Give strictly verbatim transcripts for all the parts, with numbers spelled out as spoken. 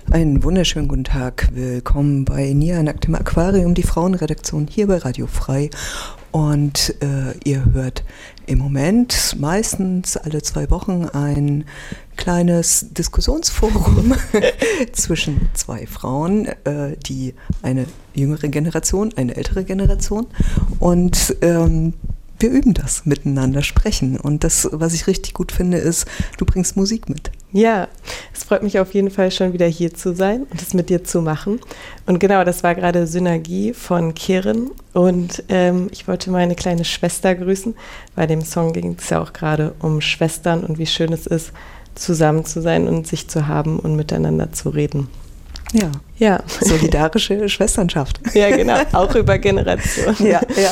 Einen wunderschönen guten Tag. Willkommen bei Nia Nackt im Aquarium, die Frauenredaktion hier bei Radio Frei. Und äh, ihr hört im Moment meistens alle zwei Wochen ein kleines Diskussionsforum zwischen zwei Frauen, äh, die eine jüngere Generation, eine ältere Generation. Und ähm, wir üben das miteinander sprechen. Und das, was ich richtig gut finde, ist, du bringst Musik mit. Ja, es freut mich auf jeden Fall schon wieder hier zu sein und es mit dir zu machen. Und genau, das war gerade Synergie von Kirin. Und ähm, ich wollte meine kleine Schwester grüßen. Bei dem Song ging es ja auch gerade um Schwestern und wie schön es ist, zusammen zu sein und sich zu haben und miteinander zu reden. Ja, ja. Solidarische Schwesternschaft. Ja, genau, auch über Generationen. Ja, ja.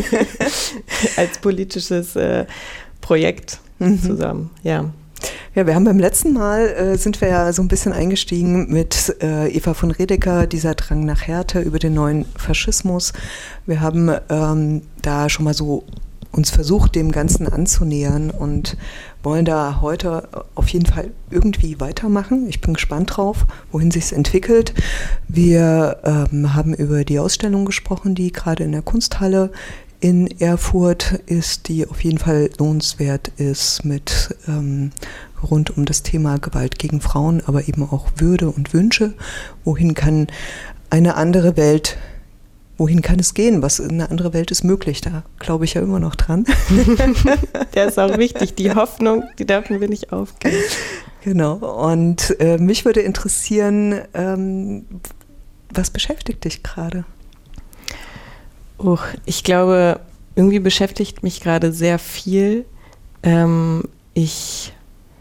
Als politisches äh, Projekt mhm. zusammen, ja. Ja, wir haben beim letzten Mal, äh, sind wir ja so ein bisschen eingestiegen mit äh, Eva von Redeker, dieser Drang nach Härte über den neuen Faschismus. Wir haben ähm, da schon mal so uns versucht, dem Ganzen anzunähern und wollen da heute auf jeden Fall irgendwie weitermachen. Ich bin gespannt drauf, wohin sich's entwickelt. Wir ähm, haben über die Ausstellung gesprochen, die gerade in der Kunsthalle in Erfurt ist, die auf jeden Fall lohnenswert ist mit ähm, rund um das Thema Gewalt gegen Frauen, aber eben auch Würde und Wünsche. Wohin kann eine andere Welt Wohin kann es gehen? Was eine andere Welt ist möglich? Da glaube ich ja immer noch dran. Der ist auch wichtig. Die Hoffnung, die dürfen wir nicht aufgeben. Genau. Und äh, mich würde interessieren, ähm, was beschäftigt dich gerade? Oh, ich glaube, irgendwie beschäftigt mich gerade sehr viel. Ähm, ich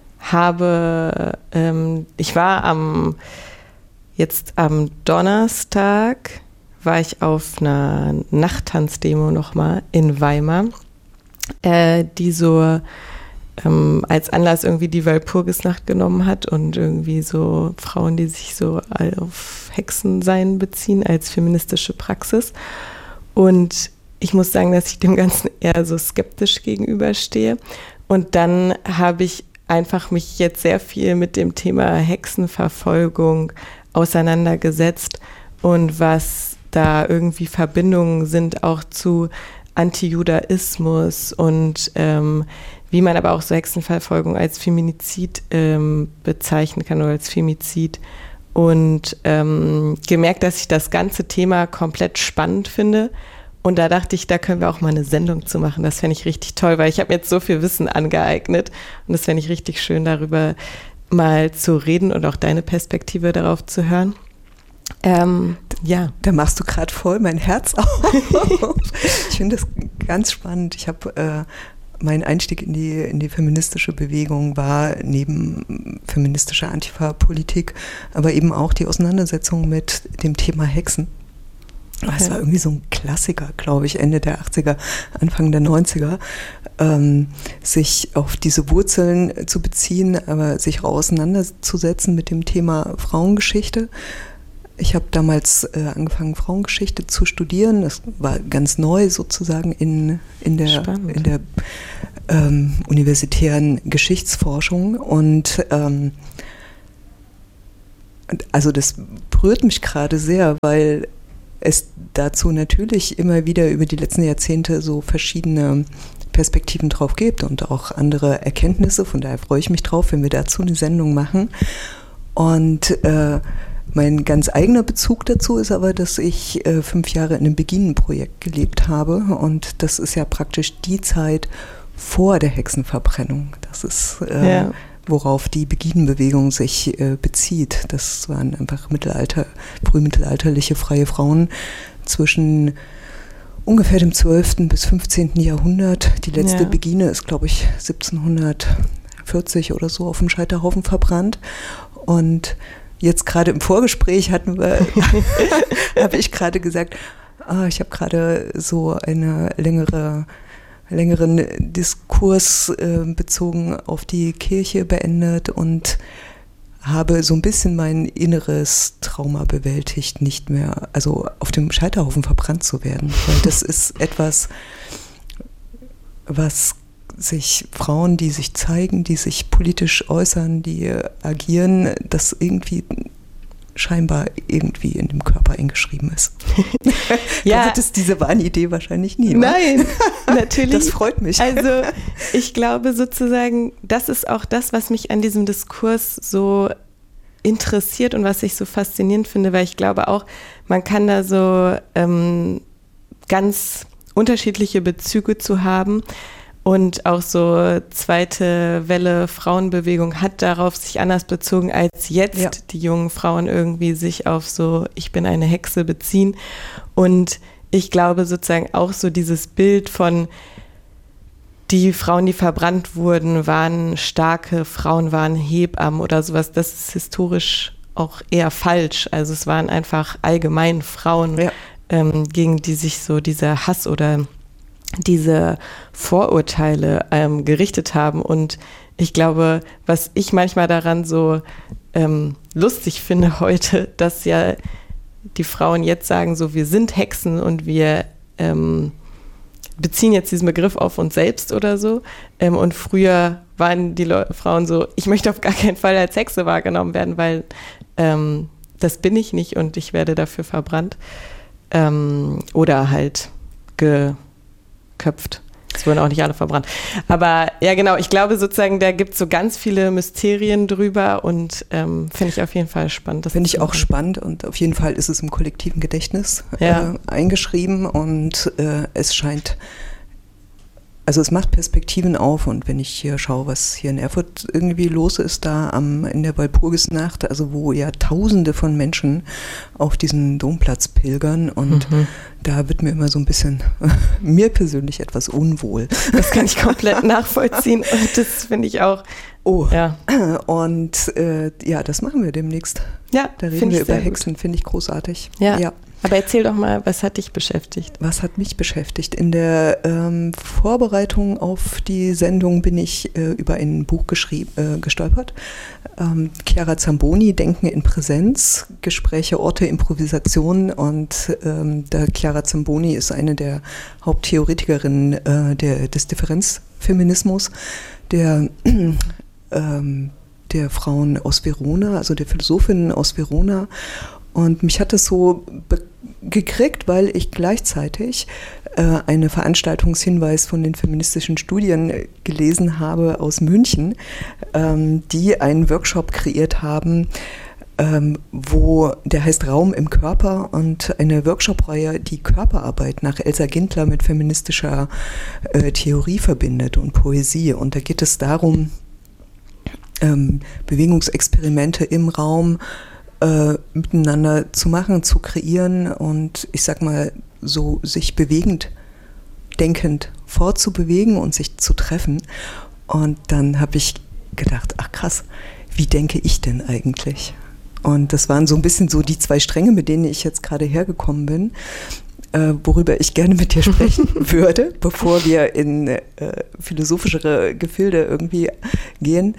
habe, ähm, ich war am, jetzt am Donnerstag war ich auf einer Nachttanzdemo nochmal in Weimar, äh, die so ähm, als Anlass irgendwie die Walpurgisnacht genommen hat und irgendwie so Frauen, die sich so auf Hexensein beziehen als feministische Praxis. Und ich muss sagen, dass ich dem Ganzen eher so skeptisch gegenüberstehe. Und dann habe ich einfach mich jetzt sehr viel mit dem Thema Hexenverfolgung auseinandergesetzt und was da irgendwie Verbindungen sind auch zu Antijudaismus und ähm, wie man aber auch so Hexenverfolgung als Feminizid ähm, bezeichnen kann oder als Femizid und ähm, gemerkt, dass ich das ganze Thema komplett spannend finde und da dachte ich, da können wir auch mal eine Sendung zu machen, das fände ich richtig toll, weil ich habe mir jetzt so viel Wissen angeeignet und das fände ich richtig schön, darüber mal zu reden und auch deine Perspektive darauf zu hören. Ähm, ja. Da machst du gerade voll mein Herz auf. Ich finde das ganz spannend. Ich habe äh, mein Einstieg in die, in die feministische Bewegung war neben feministischer Antifa-Politik, aber eben auch die Auseinandersetzung mit dem Thema Hexen. Das ja. war irgendwie so ein Klassiker, glaube ich, Ende der achtziger, Anfang der neunziger, ähm, sich auf diese Wurzeln zu beziehen, aber sich auseinanderzusetzen mit dem Thema Frauengeschichte. Ich habe damals äh, angefangen, Frauengeschichte zu studieren. Das war ganz neu sozusagen in, in der, in der ähm, universitären Geschichtsforschung. Und ähm, also das berührt mich gerade sehr, weil es dazu natürlich immer wieder über die letzten Jahrzehnte so verschiedene Perspektiven drauf gibt und auch andere Erkenntnisse. Von daher freue ich mich drauf, wenn wir dazu eine Sendung machen. Und äh, mein ganz eigener Bezug dazu ist aber, dass ich äh, fünf Jahre in einem Beginenprojekt gelebt habe und das ist ja praktisch die Zeit vor der Hexenverbrennung. Das ist, äh, ja. worauf die Beginenbewegung sich äh, bezieht. Das waren einfach Mittelalter, frühmittelalterliche freie Frauen zwischen ungefähr dem zwölften bis fünfzehnten Jahrhundert. Die letzte ja. Begine ist, glaube ich, siebzehnhundertvierzig oder so auf dem Scheiterhaufen verbrannt und jetzt gerade im Vorgespräch hatten wir, habe ich gerade gesagt, ah, ich habe gerade so eine längere, längeren Diskurs äh, bezogen auf die Kirche beendet und habe so ein bisschen mein inneres Trauma bewältigt, nicht mehr, also auf dem Scheiterhaufen verbrannt zu werden, weil das ist etwas, was sich Frauen, die sich zeigen, die sich politisch äußern, die agieren, das irgendwie scheinbar irgendwie in dem Körper eingeschrieben ist. Ja. Du hattest diese Wahnidee wahrscheinlich nie. Nein, natürlich. Das freut mich. Also ich glaube sozusagen, das ist auch das, was mich an diesem Diskurs so interessiert und was ich so faszinierend finde, weil ich glaube auch, man kann da so ähm, ganz unterschiedliche Bezüge zu haben. Und auch so zweite Welle Frauenbewegung hat darauf sich anders bezogen, als jetzt ja. die jungen Frauen irgendwie sich auf so, ich bin eine Hexe beziehen. Und ich glaube sozusagen auch so dieses Bild von die Frauen, die verbrannt wurden, waren starke Frauen, waren Hebammen oder sowas, das ist historisch auch eher falsch. Also es waren einfach allgemein Frauen, ja. ähm, gegen die sich so dieser Hass oder diese Vorurteile ähm, gerichtet haben. Und ich glaube, was ich manchmal daran so ähm, lustig finde heute, dass ja die Frauen jetzt sagen, so wir sind Hexen und wir ähm, beziehen jetzt diesen Begriff auf uns selbst oder so. Ähm, und früher waren die Le- Frauen so, ich möchte auf gar keinen Fall als Hexe wahrgenommen werden, weil ähm, das bin ich nicht und ich werde dafür verbrannt. Ähm, oder halt ge köpft. Es wurden auch nicht alle verbrannt. Aber ja, genau, ich glaube sozusagen, da gibt es so ganz viele Mysterien drüber und ähm, finde ich auf jeden Fall spannend. Finde ich auch spannend und auf jeden Fall ist es im kollektiven Gedächtnis ja. äh, eingeschrieben und äh, es scheint, also es macht Perspektiven auf und wenn ich hier schaue, was hier in Erfurt irgendwie los ist, da am, in der Walpurgisnacht, also wo ja Tausende von Menschen auf diesen Domplatz pilgern und mhm. da wird mir immer so ein bisschen, mir persönlich etwas unwohl. Das kann ich komplett nachvollziehen und das finde ich auch. Oh, ja. Und äh, ja, das machen wir demnächst. Ja, da reden wir über Hexen, finde ich großartig. Ja. ja. Aber erzähl doch mal, was hat dich beschäftigt? Was hat mich beschäftigt? In der ähm, Vorbereitung auf die Sendung bin ich äh, über ein Buch geschrieben, äh, gestolpert. Ähm, Chiara Zamboni, Denken in Präsenz, Gespräche, Orte, Improvisation. Und ähm, da Chiara Zamboni ist eine der Haupttheoretikerinnen äh, der, des Differenzfeminismus, der ähm, der Frauen aus Verona, also der Philosophinnen aus Verona. Und mich hat das so be- gekriegt, weil ich gleichzeitig äh, einen Veranstaltungshinweis von den feministischen Studien äh, gelesen habe aus München, ähm, die einen Workshop kreiert haben, ähm, wo der heißt Raum im Körper und eine Workshop-Reihe, die Körperarbeit nach Elsa Gintler mit feministischer äh, Theorie verbindet und Poesie. Und da geht es darum, ähm, Bewegungsexperimente im Raum Äh, miteinander zu machen, zu kreieren und ich sag mal so sich bewegend, denkend fortzubewegen und sich zu treffen. Und dann habe ich gedacht, ach krass, wie denke ich denn eigentlich? Und das waren so ein bisschen so die zwei Stränge, mit denen ich jetzt gerade hergekommen bin, äh, worüber ich gerne mit dir sprechen würde, bevor wir in äh, philosophischere Gefilde irgendwie gehen.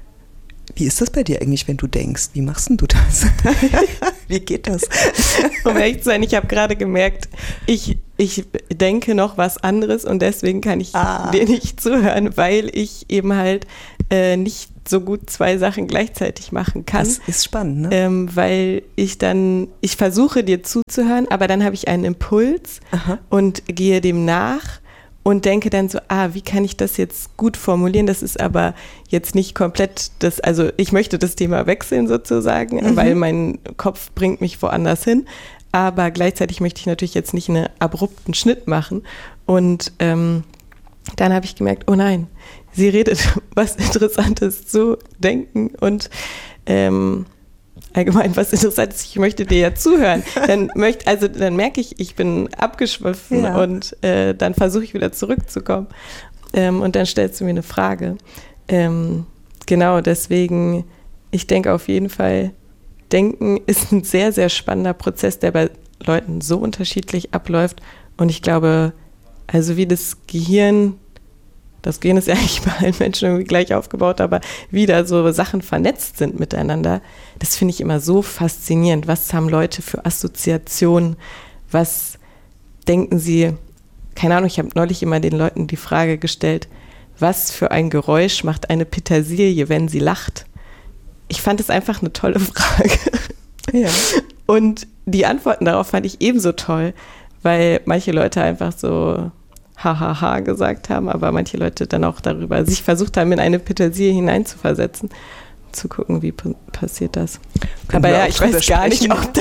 Wie ist das bei dir eigentlich, wenn du denkst? Wie machst denn du das? Wie geht das? Um ehrlich zu sein, ich habe gerade gemerkt, ich, ich denke noch was anderes und deswegen kann ich ah. dir nicht zuhören, weil ich eben halt äh, nicht so gut zwei Sachen gleichzeitig machen kann. Das ist spannend, ne? Ähm, weil ich dann, ich versuche dir zuzuhören, aber dann habe ich einen Impuls Aha. und gehe dem nach. Und denke dann so, ah, wie kann ich das jetzt gut formulieren? Das ist aber jetzt nicht komplett das, also ich möchte das Thema wechseln sozusagen, mhm. weil mein Kopf bringt mich woanders hin. Aber gleichzeitig möchte ich natürlich jetzt nicht einen abrupten Schnitt machen. Und ähm, dann habe ich gemerkt, oh nein, sie redet was Interessantes zu denken und ähm, allgemein was Interessantes, ich möchte dir ja zuhören. Dann möchte, also dann merke ich, ich bin abgeschwiffen ja. und äh, dann versuche ich wieder zurückzukommen. Ähm, und dann stellst du mir eine Frage. Ähm, genau, deswegen, ich denke auf jeden Fall, Denken ist ein sehr, sehr spannender Prozess, der bei Leuten so unterschiedlich abläuft. Und ich glaube, also wie das Gehirn, das Gehirn ist ja eigentlich bei allen Menschen irgendwie gleich aufgebaut, aber wie da so Sachen vernetzt sind miteinander, das finde ich immer so faszinierend. Was haben Leute für Assoziationen? Was denken sie? Keine Ahnung, ich habe neulich immer den Leuten die Frage gestellt, was für ein Geräusch macht eine Petersilie, wenn sie lacht? Ich fand es einfach eine tolle Frage. Ja. Und die Antworten darauf fand ich ebenso toll, weil manche Leute einfach so hahaha gesagt haben, aber manche Leute dann auch darüber sich versucht haben, in eine Petersilie hineinzuversetzen, zu gucken, wie p- passiert das. Können aber wir ja, auch ich weiß drüber gar sprechen. nicht, ob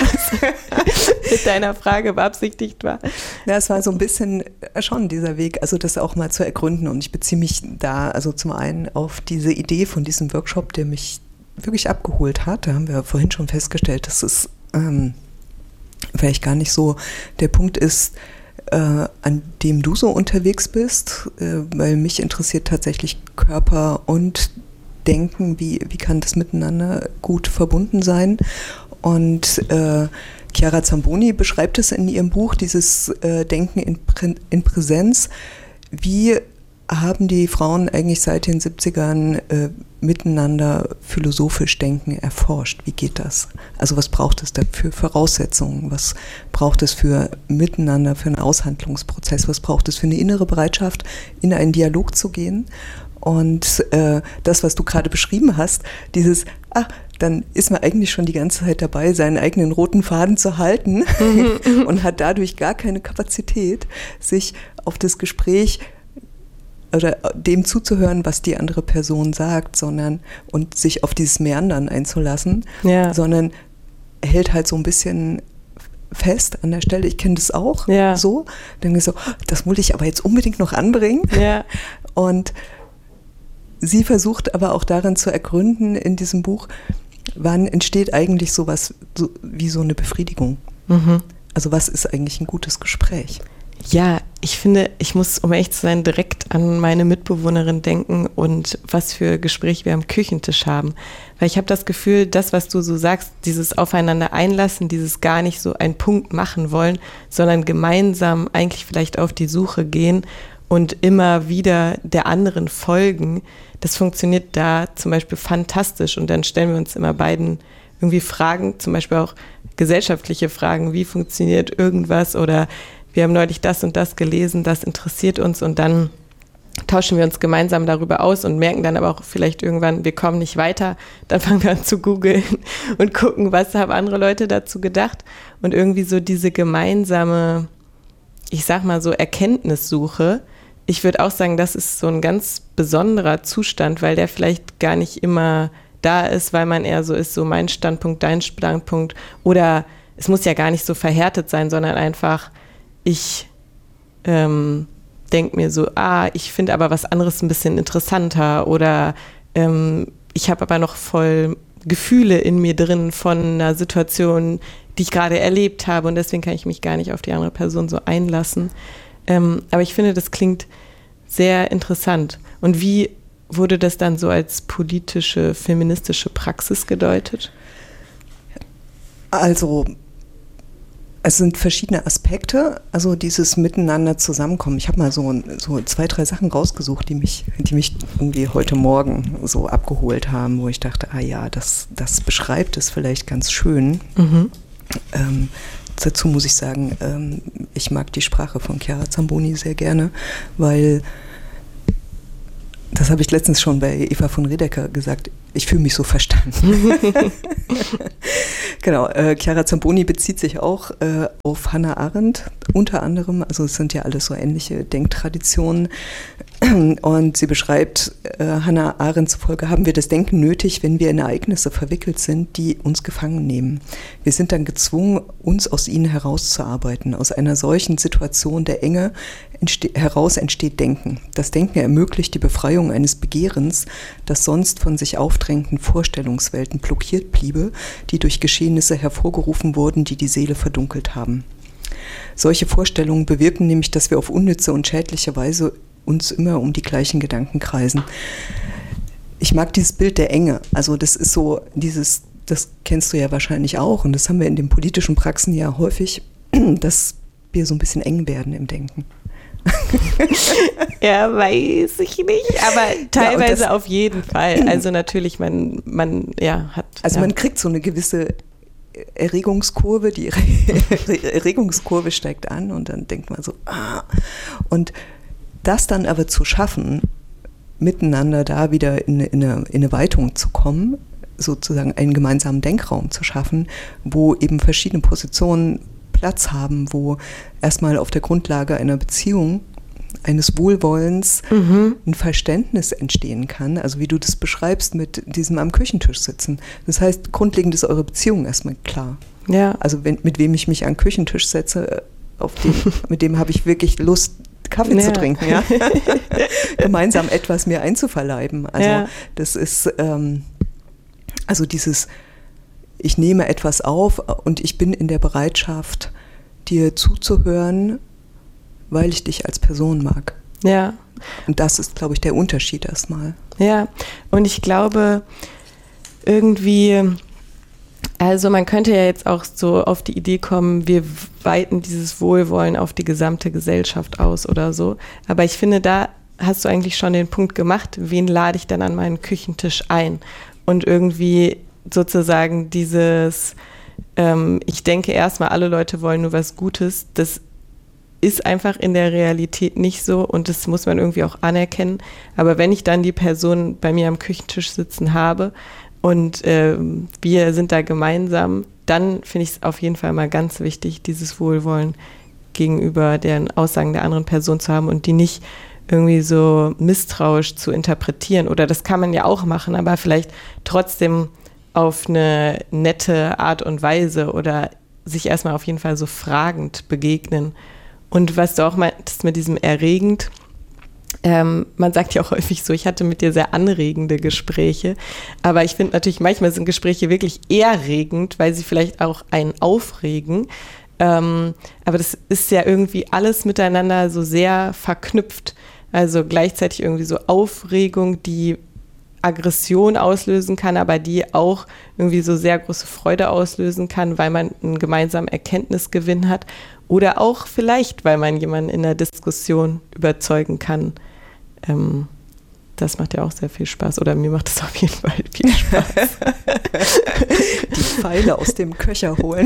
das mit deiner Frage beabsichtigt war. Ja, es war so ein bisschen schon dieser Weg, also das auch mal zu ergründen, und ich beziehe mich da also zum einen auf diese Idee von diesem Workshop, der mich wirklich abgeholt hat. Da haben wir vorhin schon festgestellt, dass es ähm, vielleicht gar nicht so der Punkt ist, äh, an dem du so unterwegs bist, äh, weil mich interessiert tatsächlich Körper und Denken, wie, wie kann das miteinander gut verbunden sein. Und äh, Chiara Zamboni beschreibt es in ihrem Buch, dieses äh, Denken in, Prä- in Präsenz. Wie haben die Frauen eigentlich seit den siebzigern äh, miteinander philosophisch Denken erforscht? Wie geht das? Also was braucht es dafür Voraussetzungen? Was braucht es für Miteinander, für einen Aushandlungsprozess? Was braucht es für eine innere Bereitschaft, in einen Dialog zu gehen? Und äh, das, was du gerade beschrieben hast, dieses, ach, dann ist man eigentlich schon die ganze Zeit dabei, seinen eigenen roten Faden zu halten mhm. und hat dadurch gar keine Kapazität, sich auf das Gespräch oder dem zuzuhören, was die andere Person sagt, sondern und sich auf dieses Meandern einzulassen, ja. sondern hält halt so ein bisschen fest an der Stelle. Ich kenne das auch ja. so. Dann so, das wollte ich aber jetzt unbedingt noch anbringen. Ja. Und sie versucht aber auch darin zu ergründen in diesem Buch, wann entsteht eigentlich sowas so, wie so eine Befriedigung? Mhm. Also was ist eigentlich ein gutes Gespräch? Ja, ich finde, ich muss, um ehrlich zu sein, direkt an meine Mitbewohnerin denken und was für Gespräche wir am Küchentisch haben. Weil ich habe das Gefühl, das, was du so sagst, dieses Aufeinander einlassen, dieses gar nicht so einen Punkt machen wollen, sondern gemeinsam eigentlich vielleicht auf die Suche gehen und immer wieder der anderen folgen, das funktioniert da zum Beispiel fantastisch. Und dann stellen wir uns immer beiden irgendwie Fragen, zum Beispiel auch gesellschaftliche Fragen, wie funktioniert irgendwas, oder wir haben neulich das und das gelesen, das interessiert uns, und dann tauschen wir uns gemeinsam darüber aus und merken dann aber auch vielleicht irgendwann, wir kommen nicht weiter, dann fangen wir an zu googeln und gucken, was haben andere Leute dazu gedacht, und irgendwie so diese gemeinsame, ich sag mal so Erkenntnissuche. Ich würde auch sagen, das ist so ein ganz besonderer Zustand, weil der vielleicht gar nicht immer da ist, weil man eher so ist, so mein Standpunkt, dein Standpunkt, oder es muss ja gar nicht so verhärtet sein, sondern einfach, ich ähm, denke mir so, ah, ich finde aber was anderes ein bisschen interessanter, oder ähm, ich habe aber noch voll Gefühle in mir drin von einer Situation, die ich gerade erlebt habe, und deswegen kann ich mich gar nicht auf die andere Person so einlassen. Ähm, aber ich finde, das klingt sehr interessant. Und wie wurde das dann so als politische, feministische Praxis gedeutet? Also, es sind verschiedene Aspekte, also dieses Miteinander zusammenkommen. Ich habe mal so, so zwei, drei Sachen rausgesucht, die mich, die mich irgendwie heute Morgen so abgeholt haben, wo ich dachte, ah ja, das, das beschreibt es vielleicht ganz schön. Mhm. Ähm, dazu muss ich sagen, ähm, ich mag die Sprache von Chiara Zamboni sehr gerne, weil, das habe ich letztens schon bei Eva von Redeker gesagt, ich fühle mich so verstanden. Genau, äh, Chiara Zamboni bezieht sich auch äh, auf Hannah Arendt unter anderem, also es sind ja alles so ähnliche Denktraditionen, und sie beschreibt, äh, Hannah Arendt zufolge haben wir das Denken nötig, wenn wir in Ereignisse verwickelt sind, die uns gefangen nehmen. Wir sind dann gezwungen, uns aus ihnen herauszuarbeiten. Aus einer solchen Situation der Enge entste- heraus entsteht Denken. Das Denken ermöglicht die Befreiung eines Begehrens, das sonst von sich aufdrängenden Vorstellungswelten blockiert bliebe, die durch Geschehnisse hervorgerufen wurden, die die Seele verdunkelt haben. Solche Vorstellungen bewirken nämlich, dass wir auf unnütze und schädliche Weise uns immer um die gleichen Gedanken kreisen. Ich mag dieses Bild der Enge. Also das ist so dieses, das kennst du ja wahrscheinlich auch, und das haben wir in den politischen Praxen ja häufig, dass wir so ein bisschen eng werden im Denken. Ja, weiß ich nicht, aber teilweise ja, auf jeden Fall. Also natürlich, man, man ja, hat... Also ja. man kriegt so eine gewisse Erregungskurve, die Erregungskurve steigt an, und dann denkt man so, ah, und das dann aber zu schaffen, miteinander da wieder in, in, eine, in eine Weitung zu kommen, sozusagen einen gemeinsamen Denkraum zu schaffen, wo eben verschiedene Positionen Platz haben, wo erstmal auf der Grundlage einer Beziehung, eines Wohlwollens mhm. ein Verständnis entstehen kann, also wie du das beschreibst mit diesem am Küchentisch sitzen. Das heißt, grundlegend ist eure Beziehung erstmal klar. Ja. Also wenn, mit wem ich mich an den Küchentisch setze, auf den, mit dem habe ich wirklich Lust, Kaffee ja. zu trinken, ja. Gemeinsam etwas mir einzuverleiben. Also ja. das ist, ähm, also dieses, ich nehme etwas auf und ich bin in der Bereitschaft, dir zuzuhören, weil ich dich als Person mag. Ja. Und das ist, glaube ich, der Unterschied erstmal. Ja, und ich glaube, irgendwie, also man könnte ja jetzt auch so auf die Idee kommen, wir weiten dieses Wohlwollen auf die gesamte Gesellschaft aus oder so. Aber ich finde, da hast du eigentlich schon den Punkt gemacht, wen lade ich dann an meinen Küchentisch ein? Und irgendwie sozusagen dieses, ähm, ich denke erstmal, alle Leute wollen nur was Gutes, das ist einfach in der Realität nicht so und das muss man irgendwie auch anerkennen. Aber wenn ich dann die Person bei mir am Küchentisch sitzen habe und äh, wir sind da gemeinsam, dann finde ich es auf jeden Fall mal ganz wichtig, dieses Wohlwollen gegenüber den Aussagen der anderen Person zu haben und die nicht irgendwie so misstrauisch zu interpretieren. Oder das kann man ja auch machen, aber vielleicht trotzdem auf eine nette Art und Weise oder sich erstmal auf jeden Fall so fragend begegnen. Und was du auch meintest mit diesem erregend, ähm, man sagt ja auch häufig so, ich hatte mit dir sehr anregende Gespräche, aber ich finde natürlich, manchmal sind Gespräche wirklich erregend, weil sie vielleicht auch einen aufregen, ähm, aber das ist ja irgendwie alles miteinander so sehr verknüpft, also gleichzeitig irgendwie so Aufregung, die Aggression auslösen kann, aber die auch irgendwie so sehr große Freude auslösen kann, weil man einen gemeinsamen Erkenntnisgewinn hat oder auch vielleicht, weil man jemanden in der Diskussion überzeugen kann. Ähm, das macht ja auch sehr viel Spaß oder mir macht es auf jeden Fall viel Spaß. Die Pfeile aus dem Köcher holen.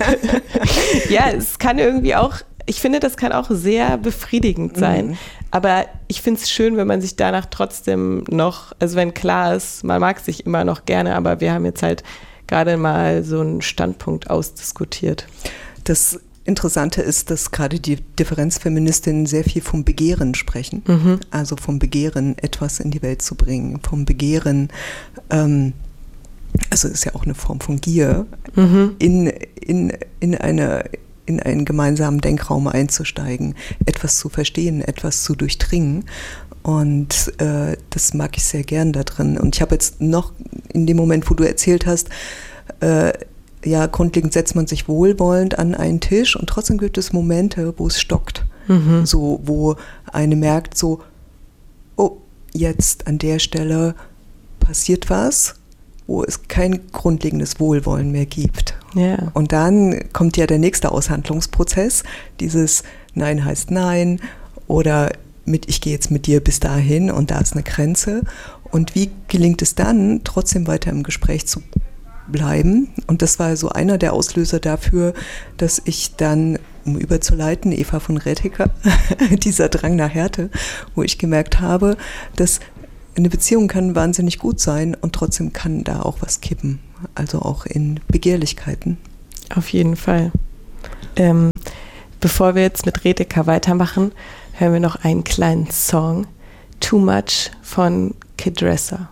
Ja, es kann irgendwie auch, ich finde, das kann auch sehr befriedigend sein. Mhm. Aber ich finde es schön, wenn man sich danach trotzdem noch, also wenn klar ist, man mag sich immer noch gerne, aber wir haben jetzt halt gerade mal so einen Standpunkt ausdiskutiert. Das Interessante ist, dass gerade die Differenzfeministinnen sehr viel vom Begehren sprechen. Mhm. Also vom Begehren, etwas in die Welt zu bringen, vom Begehren, ähm, also ist ja auch eine Form von Gier, mhm. in, in, in eine in einen gemeinsamen Denkraum einzusteigen, etwas zu verstehen, etwas zu durchdringen. Und äh, das mag ich sehr gern da drin. Und ich habe jetzt noch in dem Moment, wo du erzählt hast, äh, ja, grundlegend setzt man sich wohlwollend an einen Tisch und trotzdem gibt es Momente, wo es stockt. Mhm. So, wo eine merkt so, oh, jetzt an der Stelle passiert was, wo es kein grundlegendes Wohlwollen mehr gibt. Ja. Und dann kommt ja der nächste Aushandlungsprozess, dieses Nein heißt Nein oder mit ich gehe jetzt mit dir bis dahin und da ist eine Grenze. Und wie gelingt es dann, trotzdem weiter im Gespräch zu bleiben? Und das war so einer der Auslöser dafür, dass ich dann, um überzuleiten, Eva von Redeker, dieser Drang nach Härte, wo ich gemerkt habe, dass eine Beziehung kann wahnsinnig gut sein und trotzdem kann da auch was kippen, also auch in Begehrlichkeiten. Auf jeden Fall. Ähm, bevor wir jetzt mit Redeker weitermachen, hören wir noch einen kleinen Song, Too Much von Kid Dresser.